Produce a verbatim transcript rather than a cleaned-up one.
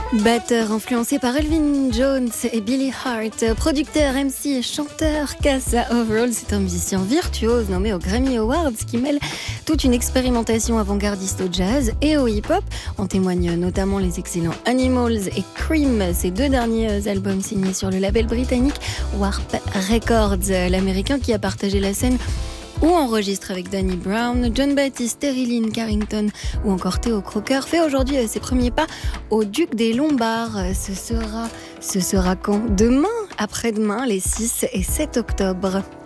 Batteur influencé par Elvin Jones et Billy Hart, producteur, M C et chanteur, Casa Overall, c'est un musicien virtuose nommé aux Grammy Awards qui mêle toute une expérimentation avant-gardiste au jazz et au hip-hop. En témoignent notamment les excellents Animals et Cream, ces deux derniers albums signés sur le label britannique Warp Records, l'américain qui a partagé la scène ou enregistre avec Danny Brown, John Baptiste, Terry Lynn Carrington ou encore Theo Croker, fait aujourd'hui ses premiers pas au Duc des Lombards. Ce sera, ce sera quand ? Demain, après-demain, les six et sept octobre.